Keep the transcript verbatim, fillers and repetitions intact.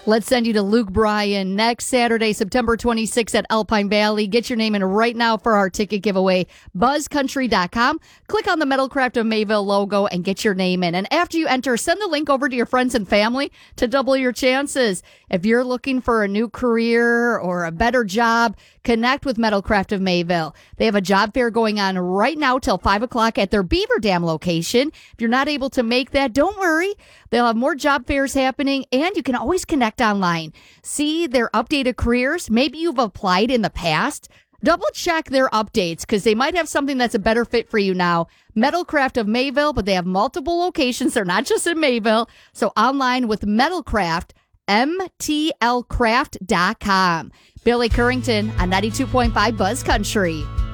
Let's send you to Luke Bryan next Saturday, September twenty-sixth at Alpine Valley. Get your name in right now for our ticket giveaway. buzz country dot com. Click on the Metalcraft of Mayville logo and get your name in. And after you enter, send the link over to your friends and family to double your chances. If you're looking for a new career or a better job, connect with Metalcraft of Mayville. They have a job fair going on right now till five o'clock at their Beaver Dam location. If you're not able to make that, don't worry. They'll have more job fairs happening, and you can always connect online. See their updated careers. Maybe you've applied in the past. Double check their updates because they might have something that's a better fit for you now. Metalcraft of Mayville, but they have multiple locations. They're not just in Mayville. So online with Metalcraft, M T L craft dot com. Billy Currington on ninety-two point five Buzz Country.